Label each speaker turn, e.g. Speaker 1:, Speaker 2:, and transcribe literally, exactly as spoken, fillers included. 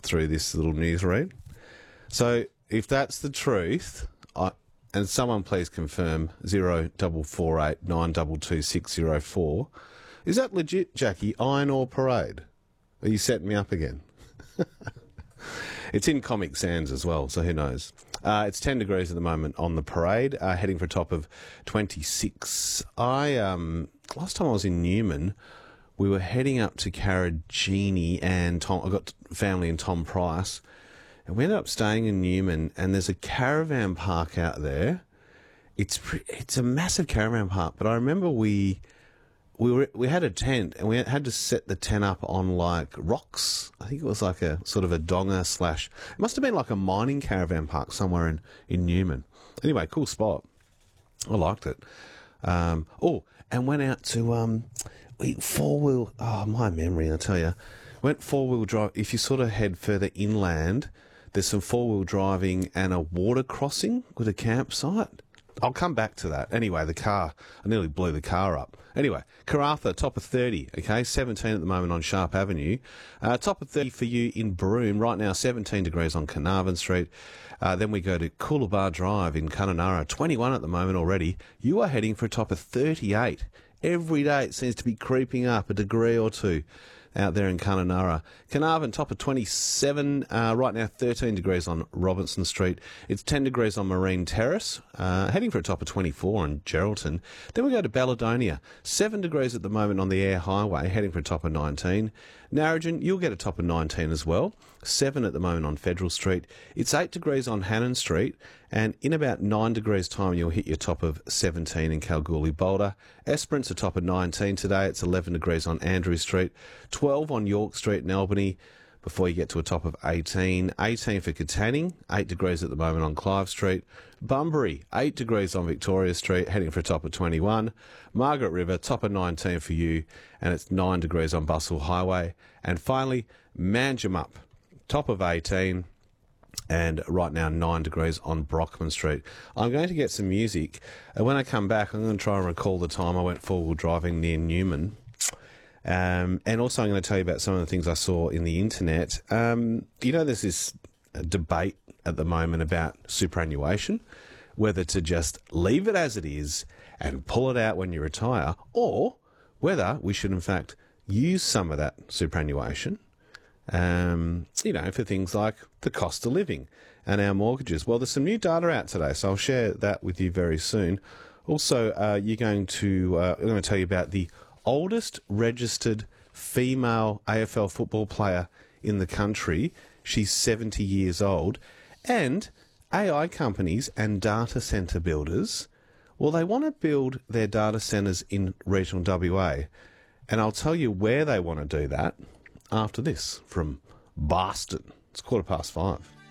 Speaker 1: through this little news read. So if that's the truth, I, and someone please confirm zero double four eight nine double two six zero four. Is that legit, Jackie? Iron Ore Parade? Are you setting me up again? It's in Comic Sans as well, so who knows? Uh, it's ten degrees at the moment on the parade, uh, heading for a top of twenty-six. I um, last time I was in Newman, we were heading up to Carragini and Tom. I got family and Tom Price, and we ended up staying in Newman. And there's a caravan park out there. It's pre- it's a massive caravan park, but I remember we. We were we had a tent and we had to set the tent up on like rocks. I think it was like a sort of a donga slash. It must have been like a mining caravan park somewhere in, in Newman. Anyway, cool spot. I liked it. Um, oh, and went out to um, we four wheel. Oh, my memory! I tell you, went four wheel drive. If you sort of head further inland, there's some four wheel driving and a water crossing with a campsite. I'll come back to that. Anyway, the car, I nearly blew the car up. Anyway, Karratha, top of thirty, okay, seventeen at the moment on Sharp Avenue. Uh, top of thirty for you in Broome, right now seventeen degrees on Carnarvon Street. Uh, then we go to Coolabah Drive in Kununurra, twenty-one at the moment already. You are heading for a top of thirty-eight. Every day it seems to be creeping up a degree or two out there in Kununurra. Carnarvon, top of twenty-seven, uh, right now thirteen degrees on Robinson Street. It's ten degrees on Marine Terrace, uh, heading for a top of twenty-four on Geraldton. Then we go to Balladonia, seven degrees at the moment on the Air Highway, heading for a top of nineteen. Narrogin, you'll get a top of nineteen as well, seven at the moment on Federal Street. It's eight degrees on Hannon Street, and in about nine degrees time you'll hit your top of seventeen in Kalgoorlie Boulder. Esperance a top of nineteen today, it's eleven degrees on Andrew Street, twelve on York Street in Albany, before you get to a top of eighteen. eighteen for Katanning, eight degrees at the moment on Clive Street. Bunbury, eight degrees on Victoria Street, heading for a top of twenty-one. Margaret River, top of nineteen for you, and it's nine degrees on Bustle Highway. And finally, Manjimup, top of eighteen, and right now nine degrees on Brockman Street. I'm going to get some music, and when I come back, I'm going to try and recall the time I went four-wheel driving near Newman. Um, and also I'm going to tell you about some of the things I saw in the internet. Um, you know, there's this debate at the moment about superannuation, whether to just leave it as it is and pull it out when you retire, or whether we should in fact use some of that superannuation, um, you know, for things like the cost of living and our mortgages. Well, there's some new data out today, so I'll share that with you very soon. Also, uh, you're going to, uh, I'm going to tell you about the oldest registered female A F L football player in the country. She's seventy years old. And A I companies and data centre builders, well, they want to build their data centres in regional W A. And I'll tell you where they want to do that after this from Boston. It's quarter past five.